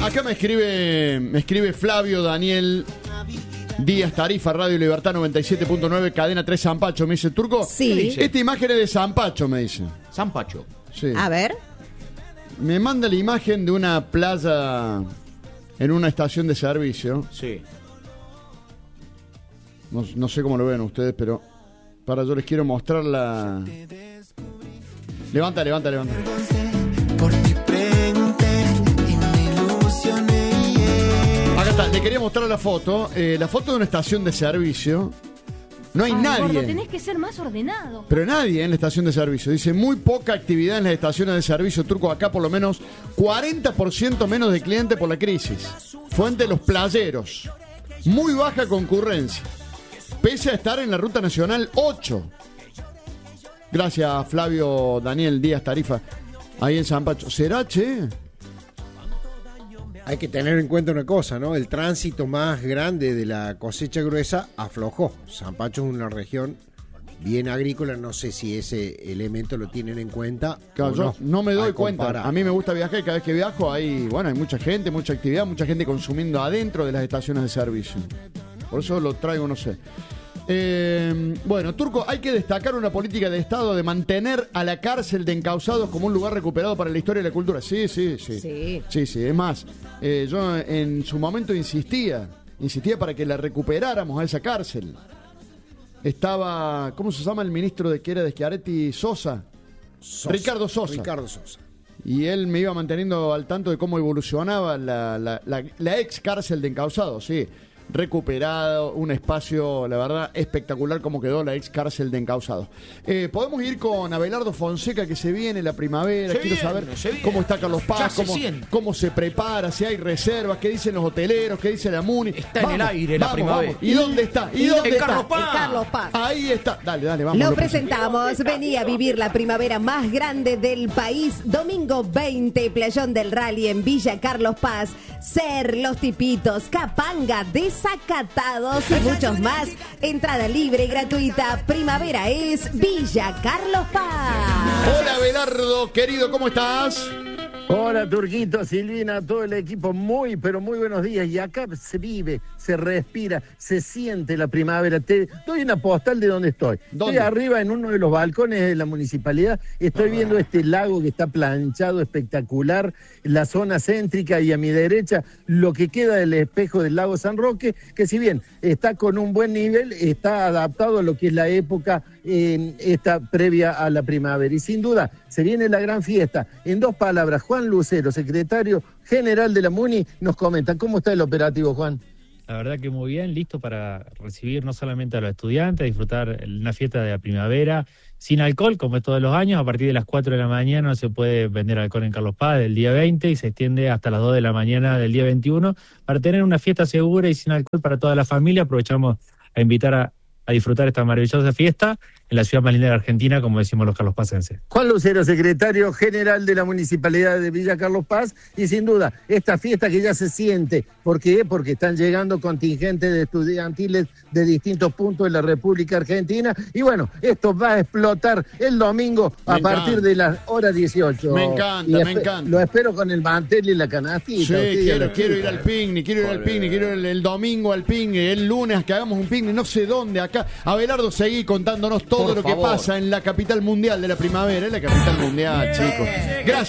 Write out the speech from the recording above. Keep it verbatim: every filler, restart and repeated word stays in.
Acá me escribe, me escribe Flavio Daniel Díaz Tarifa, Radio Libertad noventa y siete punto nueve, Cadena tres Zampacho. Me dice, Turco, sí. Esta imagen es de Zampacho, me dice. Zampacho. Sí. A ver. Me manda la imagen de una playa en una estación de servicio. Sí. No, no sé cómo lo ven ustedes, pero para yo les quiero mostrar la... Levanta, levanta, levanta. Acá está, le quería mostrar la foto. Eh, la foto de una estación de servicio. No hay Ay, nadie. gordo, tenés que ser más ordenado. Pero nadie en la estación de servicio. Dice, muy poca actividad en las estaciones de servicio, Turco. Acá por lo menos cuarenta por ciento menos de clientes por la crisis. Fuente los playeros. Muy baja concurrencia. Pese a estar en la Ruta Nacional ocho. Gracias, Flavio Daniel Díaz Tarifa. Ahí en Zampacho. ¿Será, che? Hay que tener en cuenta una cosa, ¿no? El tránsito más grande de la cosecha gruesa aflojó. Zampacho es una región bien agrícola, no sé si ese elemento lo tienen en cuenta. Claro, yo no, no me doy cuenta. comparar. A mí me gusta viajar y cada vez que viajo hay, bueno, hay mucha gente, mucha actividad, mucha gente consumiendo adentro de las estaciones de servicio. Por eso lo traigo, no sé. Eh, bueno, Turco, hay que destacar una política de Estado de mantener a la cárcel de encausados como un lugar recuperado para la historia y la cultura. Sí, sí, sí. Sí, sí, sí. Es más, eh, yo en su momento insistía, insistía para que la recuperáramos a esa cárcel. Estaba, ¿cómo se llama el ministro de que era de Schiaretti? Sosa. Sosa. Ricardo Sosa. Ricardo Sosa. Y él me iba manteniendo al tanto de cómo evolucionaba la, la, la, la ex cárcel de encausados, sí. Recuperado, un espacio, la verdad, espectacular como quedó la ex cárcel de encausados. Eh, Podemos ir con Abelardo Fonseca, que se viene la primavera. Se Quiero viene, saber se viene. cómo está Carlos Ya Paz, se cómo, siente. cómo se prepara, si hay reservas, qué dicen los hoteleros, qué dice la MUNI. Está en el aire la primavera. ¿Y dónde está? ¿Y dónde En está? Carlos Paz. El Carlos Paz. Ahí está. Dale, dale, vamos. Lo López. presentamos. Vení a vivir la primavera más grande del país. Domingo veinte, Playón del Rally en Villa Carlos Paz. Ser, Los Tipitos, Capanga, Desacatados y muchos más. Entrada libre y gratuita. Primavera es Villa Carlos Paz. Hola, Abelardo, querido, ¿cómo estás? Hola, Turquito, Silvina, todo el equipo, muy, pero muy buenos días. Y acá se vive, se respira, se siente la primavera. Te doy una postal de donde estoy. ¿Dónde? Estoy arriba en uno de los balcones de la municipalidad. Estoy viendo este lago que está planchado, espectacular, la zona céntrica y a mi derecha lo que queda del espejo del lago San Roque, que si bien está con un buen nivel, está adaptado a lo que es la época eh, esta previa a la primavera. Y sin duda, se viene la gran fiesta. En dos palabras, Juan Lucero, secretario general de la MUNI, nos comenta. ¿Cómo está el operativo, Juan? La verdad que muy bien, listo para recibir no solamente a los estudiantes, disfrutar una fiesta de la primavera sin alcohol, como es todos los años. A partir de las cuatro de la mañana no se puede vender alcohol en Carlos Paz del día veinte y se extiende hasta las dos de la mañana del día veintiuno para tener una fiesta segura y sin alcohol para toda la familia. Aprovechamos a invitar a, a disfrutar esta maravillosa fiesta en la ciudad más linda de Argentina, como decimos los carlospacenses. Juan Lucero, secretario general de la Municipalidad de Villa Carlos Paz, y sin duda, esta fiesta que ya se siente. ¿Por qué? Porque están llegando contingentes de estudiantiles de distintos puntos de la República Argentina, y bueno, esto va a explotar el domingo Me a encanta. partir de las horas dieciocho. Me encanta, Y me espe- encanta. Lo espero con el mantel y la canastita. Sí, Usted ya quiero, lo- quiero ir al picnic, quiero ir al picnic, quiero ir el, el domingo al picnic, el lunes que hagamos un picnic, no sé dónde, acá. Abelardo, seguí contándonos todo Por lo que favor. pasa en la capital mundial de la primavera, en la capital mundial, chicos. Gracias.